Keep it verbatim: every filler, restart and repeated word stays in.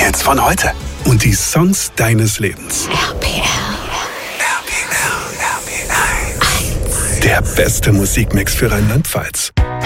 Hits von heute und die Songs deines Lebens. R P L. Der beste Musikmix für Rheinland-Pfalz.